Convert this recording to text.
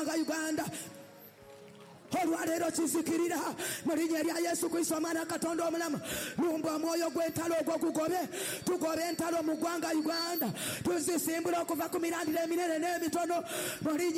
gwanga Uganda. Olwaleero kizikirira mu linnya lya Yesu Kristo Omwana Katonda omulamu. Lumba omwoyo gw'entalo ogwo gugobe. Tugobe entalo mu ggwanga Uganda. Tuzisimbula okuva ku mirandira eminene n'emitono mu linnya